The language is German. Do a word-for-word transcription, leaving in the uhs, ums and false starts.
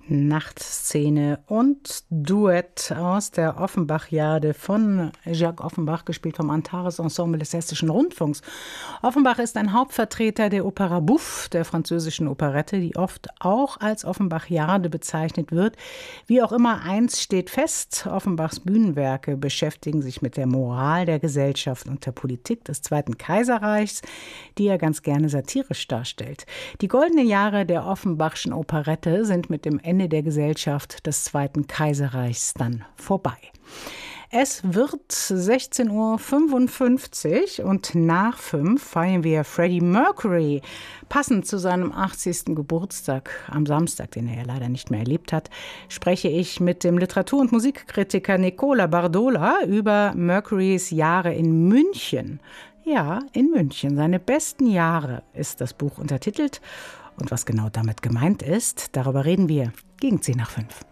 Nachtszene und Duett aus der Offenbach-Jade von Jacques Offenbach, gespielt vom Antares Ensemble des Hessischen Rundfunks. Offenbach ist ein Hauptvertreter der Opéra bouffe, der französischen Operette, die oft auch als Offenbach-Jade bezeichnet wird. Wie auch immer, eins steht fest: Offenbachs Bühnenwerke beschäftigen sich mit der Moral der Gesellschaft und der Politik des Zweiten Kaiserreichs, die er ganz gerne satirisch darstellt. Die goldenen Jahre der Offenbachschen Operette sind mit dem Ende der Gesellschaft des Zweiten Kaiserreichs dann vorbei. Es wird sechzehn Uhr fünfundfünfzig und nach fünf feiern wir Freddie Mercury. Passend zu seinem achtzigsten Geburtstag am Samstag, den er ja leider nicht mehr erlebt hat, spreche ich mit dem Literatur- und Musikkritiker Nicola Bardola über Mercurys Jahre in München. Ja, in München. Seine besten Jahre ist das Buch untertitelt. Und was genau damit gemeint ist, darüber reden wir gegen zehn nach fünf.